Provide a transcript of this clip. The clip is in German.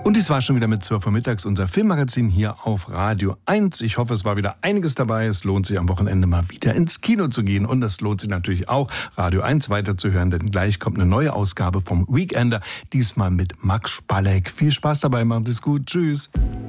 Und dies war schon wieder mit 12 Uhr mittags unser Filmmagazin hier auf Radio 1. Ich hoffe, es war wieder einiges dabei. Es lohnt sich am Wochenende mal wieder ins Kino zu gehen. Und es lohnt sich natürlich auch, Radio 1 weiterzuhören, denn gleich kommt eine neue Ausgabe vom Weekender. Diesmal mit Max Spalleck. Viel Spaß dabei, macht es gut. Tschüss.